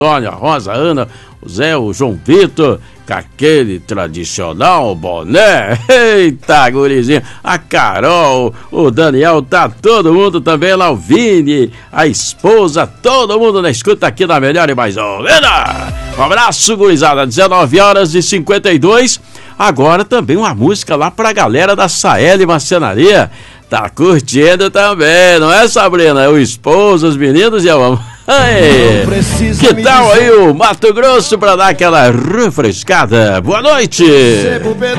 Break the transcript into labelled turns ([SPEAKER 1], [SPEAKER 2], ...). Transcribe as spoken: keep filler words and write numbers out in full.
[SPEAKER 1] Antônia, Rosa, Ana, o Zé, o João Vitor, com aquele tradicional boné. Eita, gurizinho. A Carol, o Daniel, tá todo mundo também lá, o Vini, a esposa, todo mundo na escuta aqui na Melhor e Mais Ouvida. Um abraço, gurizada. dezenove horas e cinquenta e dois. Agora também uma música lá pra galera da Saeli Marcenaria. Tá curtindo também, não é, Sabrina? É o esposo, os meninos e a mamãe. Que tal aí o Mato Grosso pra dar aquela refrescada? Boa noite!